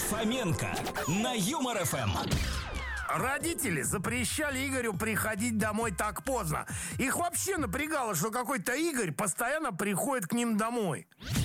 Фоменко на Юмор ФМ. Родители запрещали Игорю приходить домой так поздно. Их вообще напрягало, что какой-то Игорь постоянно приходит к ним домой.